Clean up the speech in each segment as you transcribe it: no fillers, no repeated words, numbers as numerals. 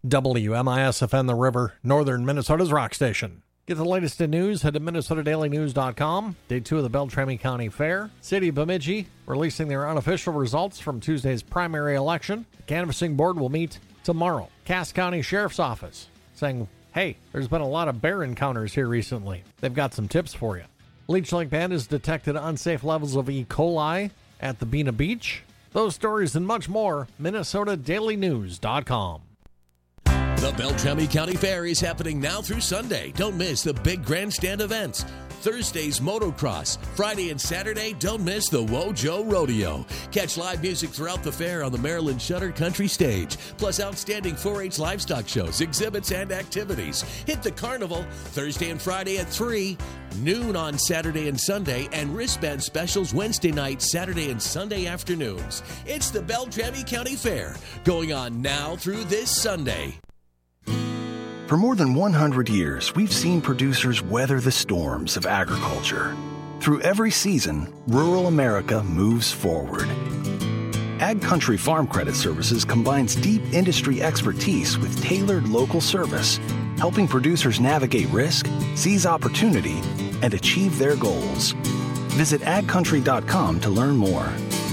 WMIS-FM The River, northern Minnesota's rock station. Get the latest in news, head to MinnesotaDailyNews.com. Day 2 of the Beltrami County Fair. City of Bemidji releasing their unofficial results from Tuesday's primary election. The canvassing board will meet tomorrow. Cass County Sheriff's Office saying, hey, there's been a lot of bear encounters here recently. They've got some tips for you. Leech Lake Band has detected unsafe levels of E. coli at the Bena Beach. Those stories and much more, MinnesotaDailyNews.com. The Beltrami County Fair is happening now through Sunday. Don't miss the big grandstand events. Thursday's motocross. Friday and Saturday, don't miss the Wojo Rodeo. Catch live music throughout the fair on the Maryland Shutter Country Stage. Plus outstanding 4-H livestock shows, exhibits, and activities. Hit the carnival Thursday and Friday at 3, noon on Saturday and Sunday, and wristband specials Wednesday night, Saturday, and Sunday afternoons. It's the Beltrami County Fair, going on now through this Sunday. For more than 100 years, we've seen producers weather the storms of agriculture. Through every season, rural America moves forward. Ag Country Farm Credit Services combines deep industry expertise with tailored local service, helping producers navigate risk, seize opportunity, and achieve their goals. Visit agcountry.com to learn more.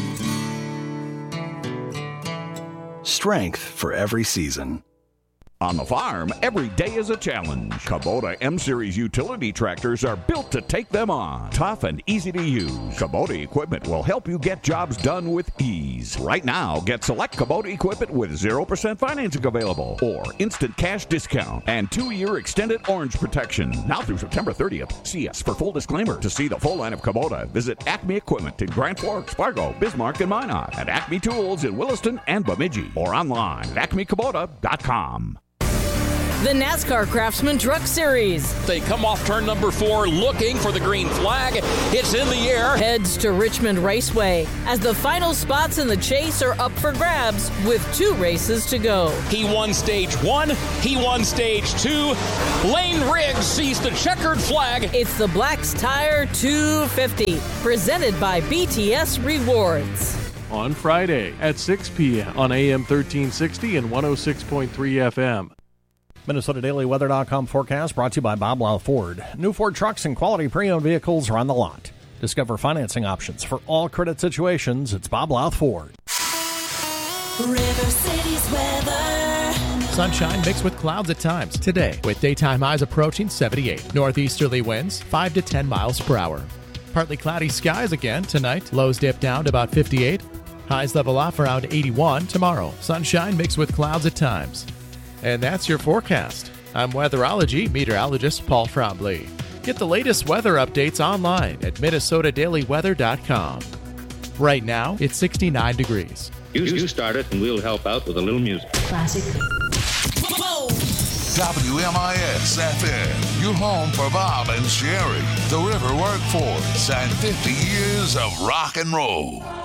Strength for every season. On the farm, every day is a challenge. Kubota M-Series utility tractors are built to take them on. Tough and easy to use. Kubota equipment will help you get jobs done with ease. Right now, get select Kubota equipment with 0% financing available, or instant cash discount, and 2-year extended orange protection. Now through September 30th. See us for full disclaimer. To see the full line of Kubota, visit Acme Equipment in Grand Forks, Fargo, Bismarck, and Minot, and Acme Tools in Williston and Bemidji, or online at acmekubota.com. The NASCAR Craftsman Truck Series. They come off turn number 4 looking for the green flag. It's in the air. Heads to Richmond Raceway as the final spots in the chase are up for grabs with 2 races to go. He won stage 1. He won stage 2. Lane Riggs sees the checkered flag. It's the Black's Tire 250 presented by BTS Rewards. On Friday at 6 p.m. on AM 1360 and 106.3 FM. MinnesotaDailyWeather.com forecast brought to you by Bob Lau Ford. New Ford trucks and quality pre-owned vehicles are on the lot. Discover financing options for all credit situations. It's Bob Lau Ford. River City's weather. Sunshine mixed with clouds at times today, with daytime highs approaching 78. Northeasterly winds 5 to 10 miles per hour. Partly cloudy skies again tonight. Lows dip down to about 58. Highs level off around 81 tomorrow. Sunshine mixed with clouds at times. And that's your forecast. I'm weatherology meteorologist Paul Frombley. Get the latest weather updates online at MinnesotaDailyWeather.com. Right now, it's 69 degrees. You start it and we'll help out with a little music. Classic. WMIS FM, your home for Bob and Sherry, the River Workforce, and 50 years of rock and roll.